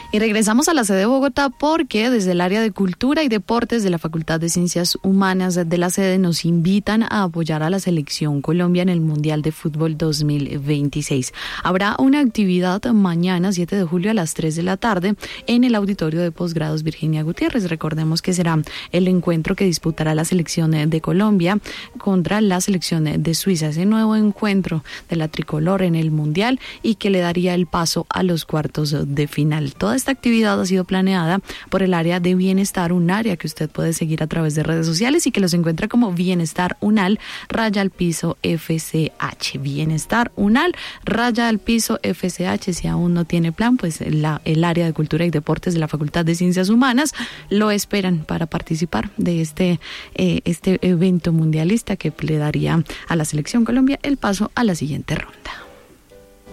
Y regresamos a la sede de Bogotá porque desde el área de Cultura y Deportes de la Facultad de Ciencias Humanas de la sede nos invitan a apoyar a la Selección Colombia en el Mundial de Fútbol 2026. Habrá una actividad mañana, 7 de julio a las 3 de la tarde en el Auditorio de Posgrados Virginia Gutiérrez. Recordemos que será el encuentro que disputará la Selección de Colombia contra la Selección de Suiza, ese nuevo encuentro de la tricolor en el Mundial y que le daría el paso a los cuartos de final. Toda esta actividad ha sido planeada por el área de Bienestar, un área que usted puede seguir a través de redes sociales y que los encuentra como Bienestar Unal _FCH. Bienestar Unal _FCH. Si aún no tiene plan, pues el área de Cultura y Deportes de la Facultad de Ciencias Humanas lo esperan para participar de este evento mundialista que le daría a la Selección Colombia el paso a la siguiente ronda.